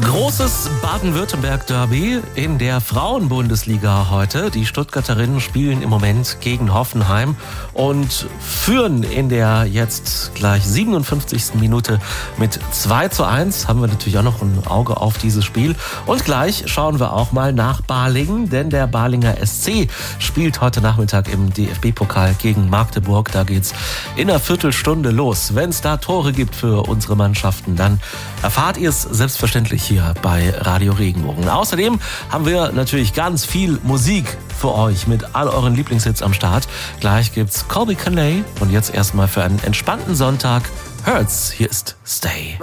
Großes Baden-Württemberg-Derby in der Frauenbundesliga heute. Die Stuttgarterinnen spielen im Moment gegen Hoffenheim und führen in der jetzt gleich 57. Minute mit 2:1. Haben wir natürlich auch noch ein Auge auf dieses Spiel. Und gleich schauen wir auch mal nach Balingen, denn der Balinger SC spielt heute Nachmittag im DFB-Pokal gegen Magdeburg. Da geht's in einer Viertelstunde los. Wenn es da Tore gibt für unsere Mannschaften, dann erfahrt ihr es selbstverständlich hier bei Radio Regenbogen. Außerdem haben wir natürlich ganz viel Musik für euch mit all euren Lieblingshits am Start. Gleich gibt's Colby Canlay und jetzt erstmal für einen entspannten Sonntag Hurts. Hier ist Stay.